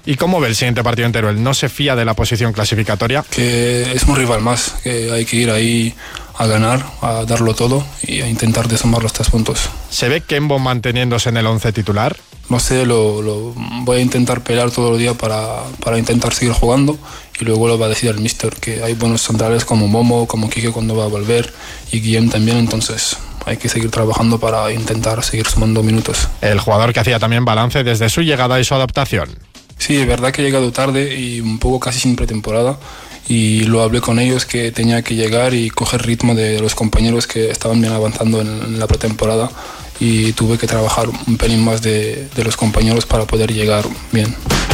¿Y cómo ve el siguiente partido en Teruel? ¿No se fía de la posición clasificatoria? Que es un rival más, que hay que ir ahí a ganar, a darlo todo y a intentar de sumar los 3 puntos. ¿Se ve Kembo manteniéndose en el 11 titular? No sé, lo voy a intentar pelear todo el día para intentar seguir jugando y luego lo va a decir el míster, que hay buenos centrales como Momo, como Quique cuando va a volver y Guillem también, entonces hay que seguir trabajando para intentar seguir sumando minutos. El jugador que hacía también balance desde su llegada y su adaptación. Sí, es verdad que he llegado tarde y un poco casi sin pretemporada y lo hablé con ellos que tenía que llegar y coger ritmo de los compañeros que estaban bien avanzando en la pretemporada y tuve que trabajar un pelín más de los compañeros para poder llegar bien.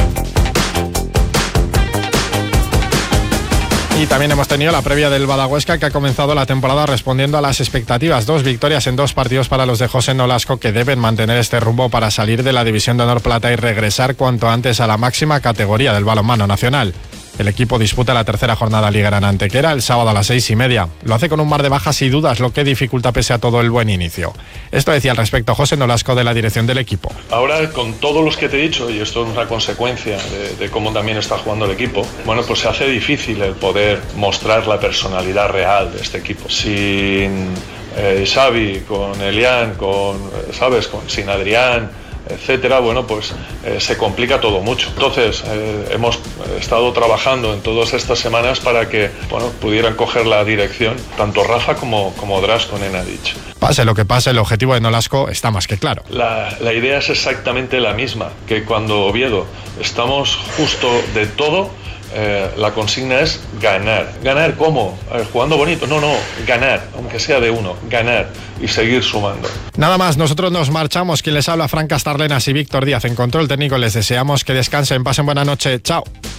Y también hemos tenido la previa del Bada Huesca, que ha comenzado la temporada respondiendo a las expectativas. 2 victorias en 2 partidos para los de José Nolasco, que deben mantener este rumbo para salir de la División de Honor Plata y regresar cuanto antes a la máxima categoría del balonmano nacional. El equipo disputa la tercera jornada liguera en Antequera el sábado a las 6:30. Lo hace con un mar de bajas y dudas, lo que dificulta pese a todo el buen inicio. Esto decía al respecto José Nolasco, de la dirección del equipo. Ahora, con todos los que te he dicho, y esto es una consecuencia de cómo también está jugando el equipo, bueno, pues se hace difícil el poder mostrar la personalidad real de este equipo. Sin Xavi, con Elian, sin Adrián, etcétera, bueno, pues se complica todo mucho. Entonces hemos estado trabajando en todas estas semanas para que, bueno, pudieran coger la dirección tanto Rafa como Drasko Nenadic. Pase lo que pase, el objetivo de Nolasco está más que claro. La idea es exactamente la misma, que cuando Oviedo estamos justo de todo, la consigna es ganar. ¿Ganar cómo? ¿Jugando bonito? No, ganar, aunque sea de uno, ganar y seguir sumando. Nada más, nosotros nos marchamos. Quien les habla, Fran Castarlenas y Víctor Díaz en control técnico. Les deseamos que descansen, pasen buena noche. Chao.